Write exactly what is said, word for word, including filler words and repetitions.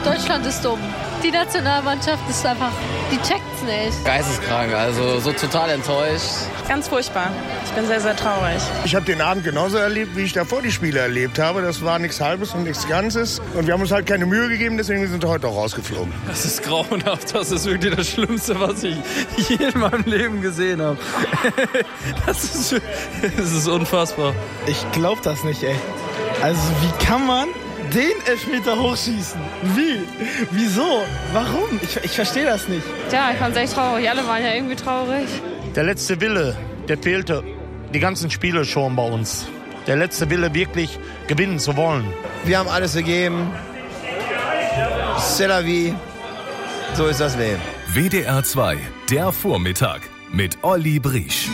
Deutschland ist dumm. Die Nationalmannschaft ist einfach, die checkt's nicht. Geisteskrank, also so total enttäuscht. Ganz furchtbar. Ich bin sehr, sehr traurig. Ich habe den Abend genauso erlebt, wie ich davor die Spiele erlebt habe. Das war nichts Halbes und nichts Ganzes. Und wir haben uns halt keine Mühe gegeben, deswegen sind wir heute auch rausgeflogen. Das ist grauenhaft. Das ist wirklich das Schlimmste, was ich je in meinem Leben gesehen habe. Das ist, das ist unfassbar. Ich glaube das nicht, ey. Also wie kann man den Elfmeter hochschießen? Wie? Wieso? Warum? Ich, ich verstehe das nicht. Ja, ich fand es echt traurig. Alle waren ja irgendwie traurig. Der letzte Wille, der fehlte die ganzen Spiele schon bei uns. Der letzte Wille, wirklich gewinnen zu wollen. Wir haben alles gegeben. C'est la vie. So ist das Leben. W D R zwei, der Vormittag mit Olli Briesch.